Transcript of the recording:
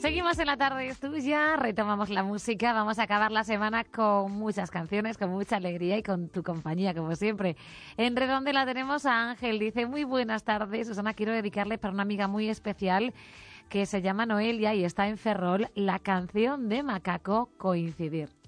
Seguimos en La Tarde es Tuya, retomamos la música, vamos a acabar la semana con muchas canciones, con mucha alegría y con tu compañía, como siempre. En Redondela tenemos a Ángel, dice, muy buenas tardes, Susana, quiero dedicarle para una amiga muy especial que se llama Noelia y está en Ferrol, la canción de Macaco, Coincidir.